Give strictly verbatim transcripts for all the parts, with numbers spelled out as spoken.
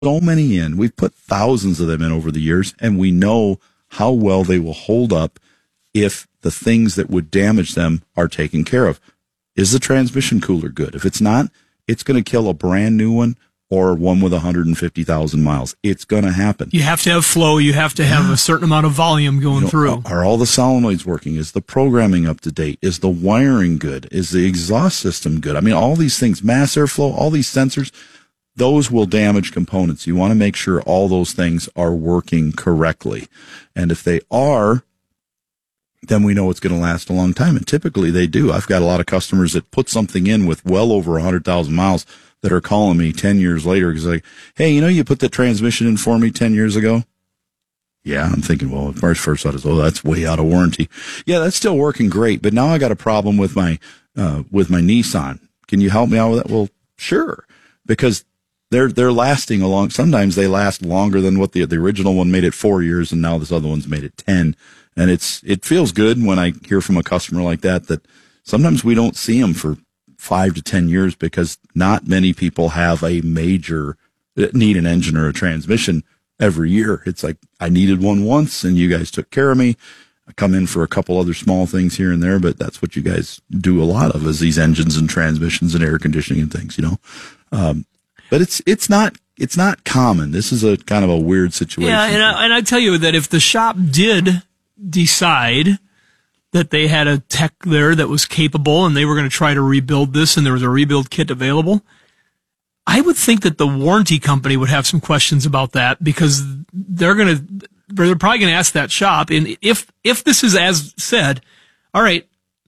so many in. We've put thousands of them in over the years, and we know how well they will hold up if the things that would damage them are taken care of. Is the transmission cooler good? If it's not, it's going to kill a brand new one or one with one hundred fifty thousand miles. It's going to happen. You have to have flow. You have to have a certain amount of volume going you know, through. Are, are all the solenoids working? Is the programming up to date? Is the wiring good? Is the exhaust system good? I mean, all these things, mass airflow, all these sensors, those will damage components. You want to make sure all those things are working correctly. And if they are, then we know it's going to last a long time. And typically they do. I've got a lot of customers that put something in with well over one hundred thousand miles that are calling me ten years later because like, hey, you know, you put the transmission in for me ten years ago. Yeah, I'm thinking, well, at first thought is, oh, that's way out of warranty. Yeah, that's still working great, but now I got a problem with my uh, with my Nissan. Can you help me out with that? Well, sure, because they're they're lasting a long. Sometimes they last longer than what the the original one made it four years, and now this other one's made it ten. And it's it feels good when I hear from a customer like that that sometimes we don't see them for five to ten years because not many people have a major need an engine or a transmission every year. It's like I needed one once and you guys took care of me. I come in for a couple other small things here and there, but that's what you guys do a lot of is these engines and transmissions and air conditioning and things, you know. Um, but it's it's not it's not common. This is a kind of a weird situation. Yeah, and I, and I tell you that if the shop did decide that they had a tech there that was capable and they were going to try to rebuild this and there was a rebuild kit available, I would think that the warranty company would have some questions about that because they're going to, they're probably going to ask that shop. And if, if this is as said, all right,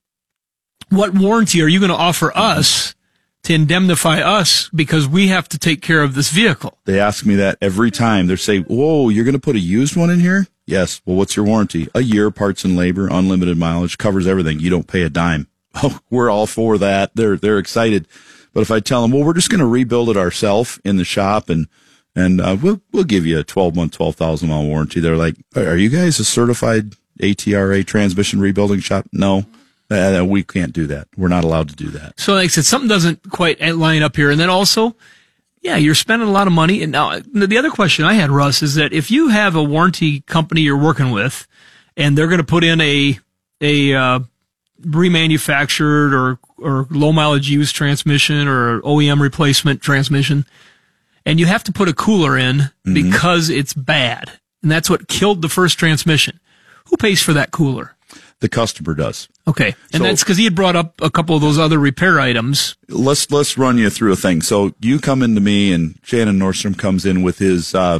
what warranty are you going to offer us to indemnify us because we have to take care of this vehicle? They ask me that every time. They're saying, whoa, you're going to put a used one in here? Yes. Well, what's your warranty? A year, parts and labor, unlimited mileage, covers everything. You don't pay a dime. Oh, we're all for that. They're, they're excited. But if I tell them, well, we're just going to rebuild it ourselves in the shop and, and, uh, we'll, we'll give you a twelve month, twelve thousand mile warranty. They're like, are you guys a certified A T R A transmission rebuilding shop? No. Uh, we can't do that. We're not allowed to do that. So like I said, something doesn't quite line up here. And then also, yeah, you're spending a lot of money. And now the other question I had, Russ, is that if you have a warranty company you're working with and they're going to put in a, a, uh, remanufactured or, or low mileage used transmission or O E M replacement transmission, and you have to put a cooler in mm-hmm. because it's bad. And that's what killed the first transmission. Who pays for that cooler? The customer does. Okay. And so, that's because he had brought up a couple of those other repair items. Let's, let's run you through a thing. So you come into me and Shannon Nordstrom comes in with his, uh,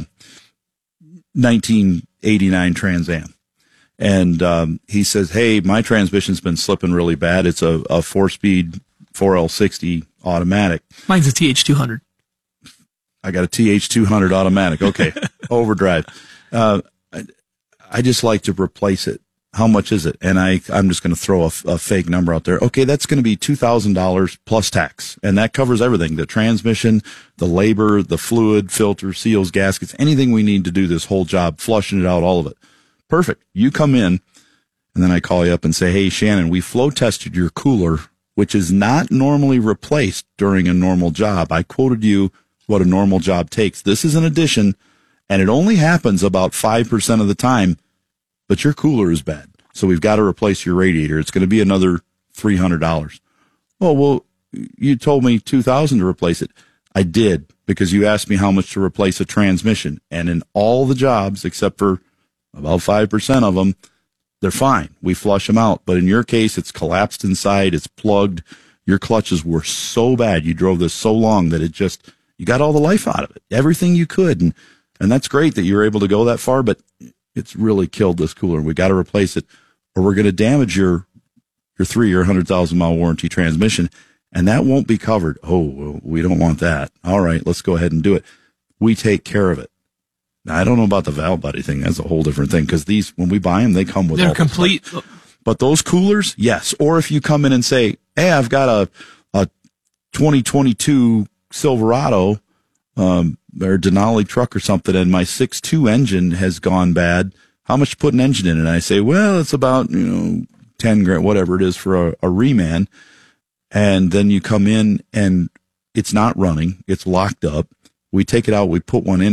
nineteen eighty-nine Trans Am. And, um, he says, hey, my transmission's been slipping really bad. It's a, a four speed four L sixty automatic. Mine's a T H two hundred. I got a T H two hundred automatic. Okay. Overdrive. Uh, I, I just like to replace it. How much is it? And I, I'm just going to throw a, a fake number out there. Okay, that's going to be two thousand dollars plus tax. And that covers everything. The transmission, the labor, the fluid, filter, seals, gaskets, anything we need to do this whole job, flushing it out, all of it. Perfect. You come in, and then I call you up and say, hey, Shannon, we flow tested your cooler, which is not normally replaced during a normal job. I quoted you what a normal job takes. This is an addition, and it only happens about five percent of the time. But your cooler is bad, so we've got to replace your radiator. It's going to be another three hundred dollars. Oh, well, you told me two thousand dollars to replace it. I did, because you asked me how much to replace a transmission. And in all the jobs, except for about five percent of them, they're fine. We flush them out. But in your case, it's collapsed inside. It's plugged. Your clutches were so bad. You drove this so long that it just, you got all the life out of it, everything you could. And, and that's great that you were able to go that far, but it's really killed this cooler. We got to replace it, or we're going to damage your your three or one hundred thousand mile warranty transmission, and that won't be covered. Oh, well, we don't want that. All right, let's go ahead and do it. We take care of it. Now, I don't know about the valve body thing. That's a whole different thing, because these, when we buy them, they come with They're all complete. The but those coolers, yes. Or if you come in and say, hey, I've got a a twenty twenty-two Silverado, um, or Denali truck or something, and my six two engine has gone bad. How much to put an engine in? And I say, well, it's about, you know, ten grand, whatever it is for a, a reman. And then you come in and it's not running. It's locked up. We take it out, we put one in